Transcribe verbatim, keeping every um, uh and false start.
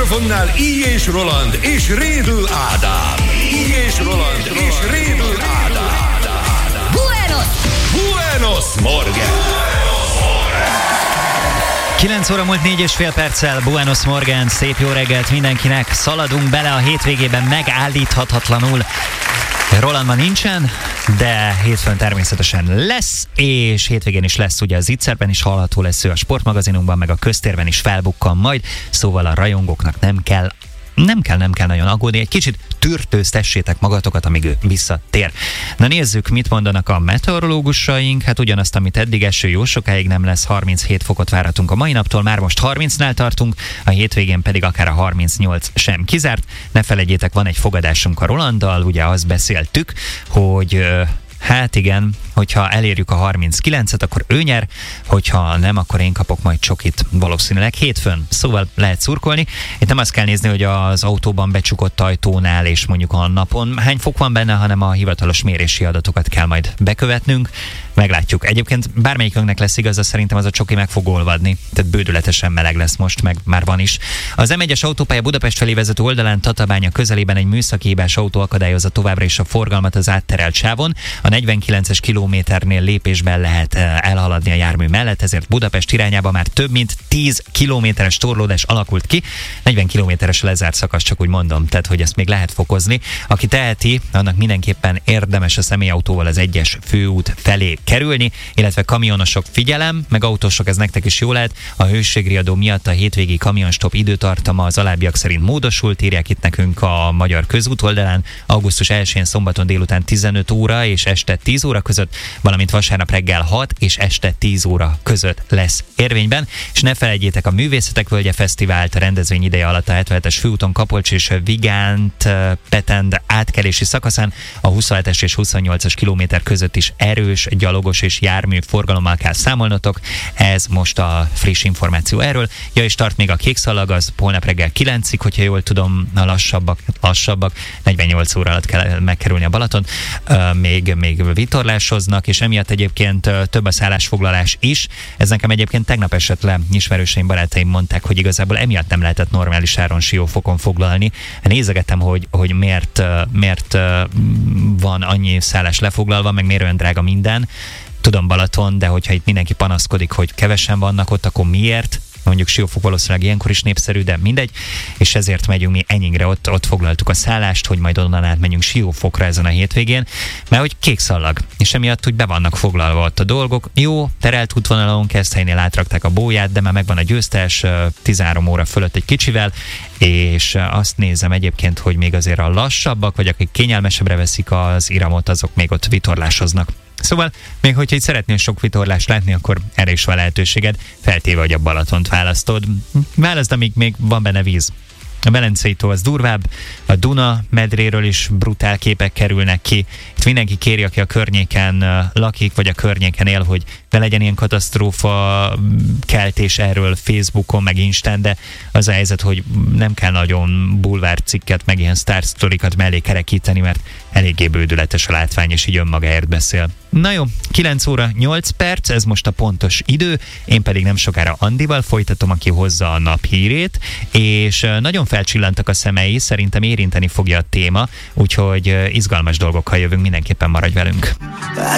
mikrofonnál Így és Roland és Rédl Ádám. Így és Roland és Rédl Ádám. Buenos! Buenos Morgen! kilenc óra múlt négy és fél perccel, Buenos Morgen, szép jó reggelt mindenkinek, szaladunk bele a hétvégében megállíthatatlanul. Roland ma nincsen, de hétfőn természetesen lesz, és hétvégén is lesz, ugye az Itzerben is hallható lesz ő a sportmagazinunkban, meg a köztérben is felbukkan majd, szóval a rajongóknak nem kell Nem kell, nem kell nagyon aggódni, egy kicsit tűrtőztessétek magatokat, amíg ő visszatér. Na nézzük, mit mondanak a meteorológusaink. Hát ugyanazt, amit eddig, eső jó sokáig nem lesz, harminchét fokot várhatunk a mai naptól, már most harmincnál tartunk, a hétvégén pedig akár a harmincnyolc sem kizárt. Ne felejtjétek, van egy fogadásunk a Rolanddal, ugye azt beszéltük, hogy... Hát igen, hogyha elérjük a harminckilencet, akkor ő nyer, hogyha nem, akkor én kapok majd csokit valószínűleg hétfőn. Szóval lehet szurkolni. Itt nem azt kell nézni, hogy az autóban becsukott ajtónál és mondjuk a napon hány fok van benne, hanem a hivatalos mérési adatokat kell majd bekövetnünk. Meglátjuk. Egyébként bármelyikünknek lesz igaza, szerintem az a csoki meg fog olvadni. Tehát bődületesen meleg lesz most, meg már van is. Az em egyes autópálya Budapest felé vezető oldalán Tatabánya közelében egy műszaki hibás autó akadályozza továbbra is a forgalmat az átterelt sávon. A negyvenkilences kilométernél lépésben lehet elhaladni a jármű mellett, ezért Budapest irányába már több mint tíz kilométeres torlódás alakult ki. negyven kilométeres lezárt szakasz, csak úgy mondom, tehát hogy ezt még lehet fokozni. Aki teheti, annak mindenképpen érdemes a személyautóval az egyes főút felé kerülni, illetve kamionosok, figyelem, meg autósok, ez nektek is jó lehet. A hőségriadó miatt a hétvégi kamionstop időtartama az alábbiak szerint módosult, írják itt nekünk a Magyar Közút oldalán. augusztus elsején szombaton délután tizenöt óra és este tíz óra között, valamint vasárnap reggel hat és este tíz óra között lesz érvényben. És ne felejtjétek a Művészetek Völgye Fesztivált, a rendezvény ideje alatt a hetvenhetes főúton Kapolcs és Vigánt Petend átkelési szakaszán a huszonhetes és huszonnyolcas kilométer között is erős gyalogos és jármű forgalommal kell számolnotok. Ez most a friss információ erről. Ja, és tart még a kék szalag, az holnap reggel kilencig, hogyha jól tudom, a lassabbak, lassabbak, negyvennyolc óra alatt kell megkerülni a Balaton. Még, még vitorlásoznak, és emiatt egyébként több a szállásfoglalás is. Ez nekem egyébként tegnap esett le, ismerőseim, barátaim mondták, hogy igazából emiatt nem lehetett normális áron Siófokon foglalni. Nézegettem, hogy, hogy miért, miért van annyi szállás lefoglalva, meg miért olyan drága minden. Tudom, Balaton, de hogyha itt mindenki panaszkodik, hogy kevesen vannak ott, akkor miért? Mondjuk Siófok valószínűleg ilyenkor is népszerű, de mindegy, és ezért megyünk mi Enyingre, ott, ott foglaltuk a szállást, hogy majd onnan átmenjünk Siófokra ezen a hétvégén, mert hogy kék szallag, és emiatt úgy be vannak foglalva ott a dolgok. Jó, terelt útvonalon Keszthelynél átrakták a bóját, de már megvan a győztes, tizenhárom óra fölött egy kicsivel, és azt nézem egyébként, hogy még azért a lassabbak, vagy akik kényelmesebbre veszik az iramot, azok még ott vitorlásoznak. Szóval, még hogyha itt szeretnél sok vitorlást látni, akkor erre is van lehetőséged, feltéve, hogy a Balatont választod. Válaszd, amíg még van benne víz. A Velencei tó az durvább, a Duna medréről is brutál képek kerülnek ki. Itt mindenki kéri, aki a környéken lakik, vagy a környéken él, hogy ne legyen ilyen katasztrófa keltés erről Facebookon, meg Instán, de az a helyzet, hogy nem kell nagyon bulvárcikket, meg ilyen sztár sztorikat mellé kerekíteni, mert eléggé bődületes a látvány, és így önmagáért beszél. Na jó, kilenc óra nyolc perc, ez most a pontos idő, én pedig nem sokára Andival folytatom, aki hozza a nap hírét, és nagyon felcsillantak a szemei, szerintem érinteni fogja a téma, úgyhogy izgalmas dolgokkal jövünk, mindenképpen maradj velünk.